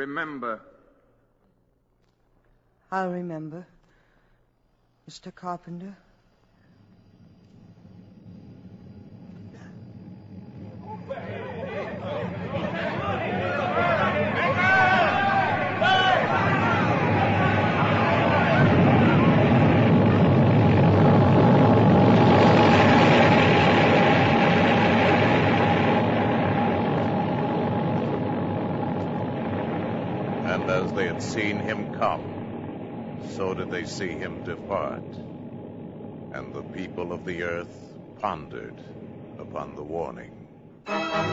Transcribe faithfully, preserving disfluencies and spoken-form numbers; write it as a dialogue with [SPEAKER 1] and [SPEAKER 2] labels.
[SPEAKER 1] remember.
[SPEAKER 2] I'll remember, Mister Carpenter.
[SPEAKER 3] And as they had seen him come, so did they see him depart. And the people of the earth pondered upon the warning.